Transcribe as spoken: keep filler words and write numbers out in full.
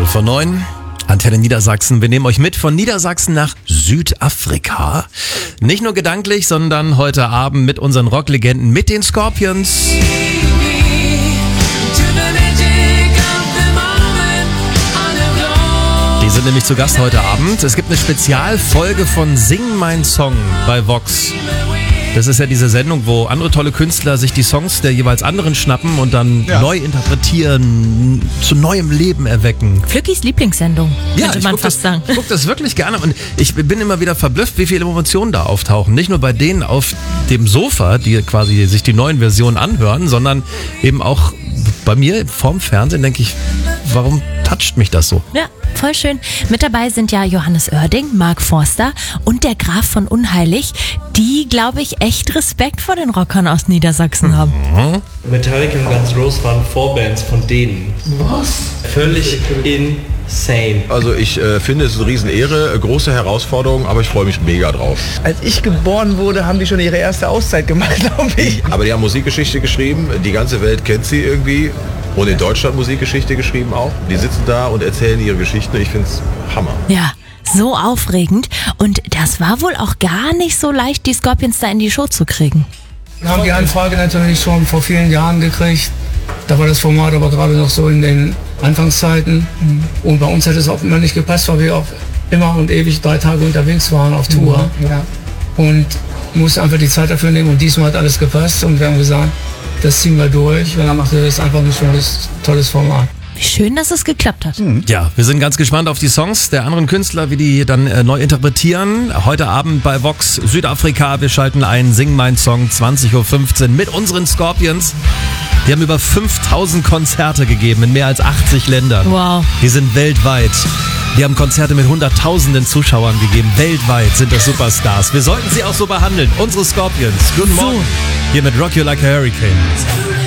vor neun. Antenne Niedersachsen. Wir nehmen euch mit von Niedersachsen nach Südafrika. Nicht nur gedanklich, sondern heute Abend mit unseren Rocklegenden, mit den Scorpions. Die sind nämlich zu Gast heute Abend. Es gibt eine Spezialfolge von Sing mein Song bei Vox. Das ist ja diese Sendung, wo andere tolle Künstler sich die Songs der jeweils anderen schnappen und dann ja. neu interpretieren, zu neuem Leben erwecken. Flückis Lieblingssendung, könnte ja, man fast das, sagen. Ich gucke das wirklich gerne und ich bin immer wieder verblüfft, wie viele Emotionen da auftauchen. Nicht nur bei denen auf dem Sofa, die quasi sich die neuen Versionen anhören, sondern eben auch bei mir vorm Fernsehen denke ich, warum toucht mich das so? Ja, voll schön. Mit dabei sind ja Johannes Oerding, Mark Forster und der Graf von Unheilig, die, glaube ich, echt Respekt vor den Rockern aus Niedersachsen haben. Mhm. Metallica und Guns N' Roses waren Vorbands von denen. Was? Völlig insane. Also ich äh, finde es eine Riesenehre, äh, große Herausforderung, aber ich freue mich mega drauf. Als ich geboren wurde, haben die schon ihre erste Auszeit gemacht, glaube ich. Aber die haben Musikgeschichte geschrieben, die ganze Welt kennt sie irgendwie. Und in Deutschland Musikgeschichte geschrieben auch. Die sitzen da und erzählen ihre Geschichten. Ich finde es Hammer. Ja, so aufregend. Und das war wohl auch gar nicht so leicht, die Scorpions da in die Show zu kriegen. Wir haben die Anfrage natürlich schon vor vielen Jahren gekriegt. Da war das Format aber gerade noch so in den Anfangszeiten. Und bei uns hat es auch immer nicht gepasst, weil wir auch immer und ewig drei Tage unterwegs waren auf Tour. Ja. Und mussten einfach die Zeit dafür nehmen. Und diesmal hat alles gepasst. Und wir haben gesagt, das ziehen wir durch. Und dann macht es einfach ein tolles, tolles Format. Wie schön, dass es geklappt hat. Ja, wir sind ganz gespannt auf die Songs der anderen Künstler, wie die dann äh, neu interpretieren. Heute Abend bei Vox Südafrika. Wir schalten ein Sing mein Song zwanzig Uhr fünfzehn mit unseren Scorpions. Die haben über fünftausend Konzerte gegeben in mehr als achtzig Ländern. Wow. Die sind weltweit. Die haben Konzerte mit hunderttausenden Zuschauern gegeben. Weltweit sind das Superstars. Wir sollten sie auch so behandeln. Unsere Scorpions. Guten Morgen. So. Hier mit Rock You Like a Hurricane.